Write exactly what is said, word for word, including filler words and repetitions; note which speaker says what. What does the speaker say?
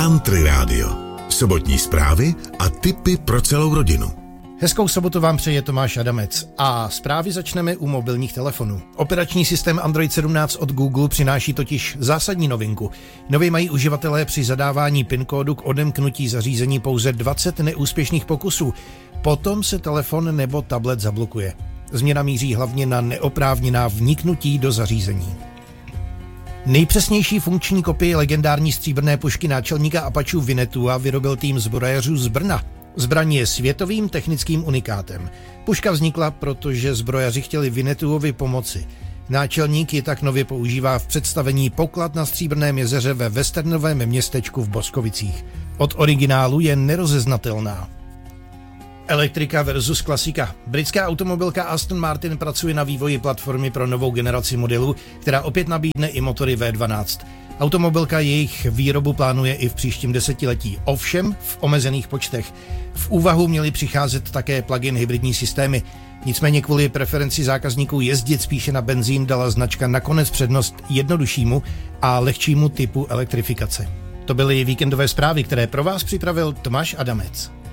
Speaker 1: Country Radio. Sobotní zprávy a tipy pro celou rodinu.
Speaker 2: Hezkou sobotu vám přeje Tomáš Adamec a zprávy začneme u mobilních telefonů. Operační systém Android sedmnáct od Google přináší totiž zásadní novinku. Nově mají uživatelé při zadávání PIN kódu k odemknutí zařízení pouze dvacet neúspěšných pokusů. Potom se telefon nebo tablet zablokuje. Změna míří hlavně na neoprávněná vniknutí do zařízení. Nejpřesnější funkční kopii legendární stříbrné pušky náčelníka Apačů Winnetua vyrobil tým zbrojařů z Brna. Zbraň je světovým technickým unikátem. Puška vznikla, protože zbrojaři chtěli Winnetuovi pomoci. Náčelník ji tak nově používá v představení Poklad na Stříbrném jezeře ve westernovém městečku v Boskovicích. Od originálu je nerozeznatelná. Elektrika versus klasika. Britská automobilka Aston Martin pracuje na vývoji platformy pro novou generaci modelů, která opět nabídne i motory V dvanáct. Automobilka jejich výrobu plánuje i v příštím desetiletí, ovšem v omezených počtech. V úvahu měly přicházet také plug-in hybridní systémy. Nicméně kvůli preferenci zákazníků jezdit spíše na benzín dala značka nakonec přednost jednoduššímu a lehčímu typu elektrifikace. To byly víkendové zprávy, které pro vás připravil Tomáš Adamec.